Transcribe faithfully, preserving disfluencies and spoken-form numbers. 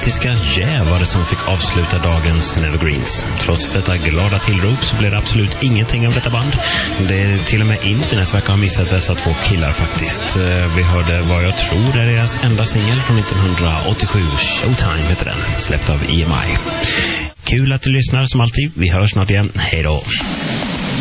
brittiska Yeah var det som fick avsluta dagens Nevergreens. Trots detta glada tillrop så blev det absolut ingenting av detta band. Det är till och med internet verkar ha missat dessa två killar faktiskt. Vi hörde Vad jag tror är deras enda singel från nittonhundraåttiosju. Showtime heter den, släppt av E M I. Kul att du lyssnar som alltid. Vi hörs snart igen. Hej då!